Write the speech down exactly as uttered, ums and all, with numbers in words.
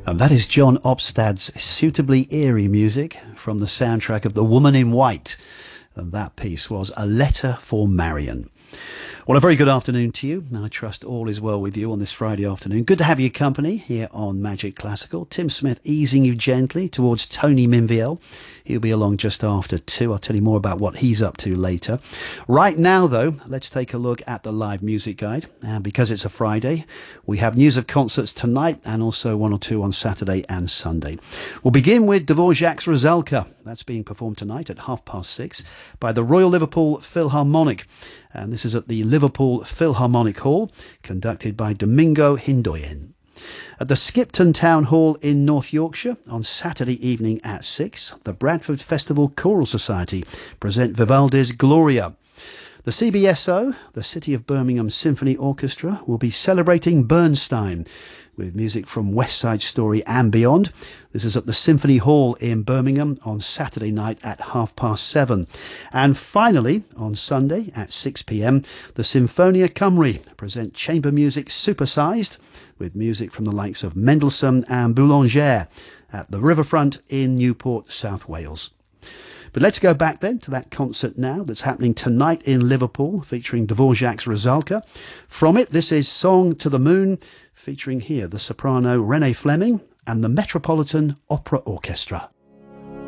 And that is John Opstad's suitably eerie music from the soundtrack of The Woman in White. And that piece was A Letter for Marion. Well, a very good afternoon to you. I trust all is well with you on this Friday afternoon. Good to have your company here on Magic Classical. Tim Smith easing you gently towards Tony Minviel. He'll be along just after two. I'll tell you more about what he's up to later. Right now, though, let's take a look at the live music guide. And because it's a Friday, we have news of concerts tonight and also one or two on Saturday and Sunday. We'll begin with Dvorak's Rusalka. That's being performed tonight at half past six by the Royal Liverpool Philharmonic. And this is at the Liverpool Philharmonic Hall, conducted by Domingo Hindoyen. At the Skipton Town Hall in North Yorkshire on Saturday evening at six, the Bradford Festival Choral Society present Vivaldi's Gloria. The C B S O, the City of Birmingham Symphony Orchestra, will be celebrating Bernstein with music from West Side Story and beyond. This is at the Symphony Hall in Birmingham on Saturday night at half past seven. And finally, on Sunday at six p.m, the Symphonia Cymru present chamber music supersized with music from the likes of Mendelssohn and Boulanger at the Riverfront in Newport, South Wales. But let's go back then to that concert now that's happening tonight in Liverpool, featuring Dvorak's Rusalka. From it, this is Song to the Moon, featuring here the soprano Renee Fleming and the Metropolitan Opera Orchestra.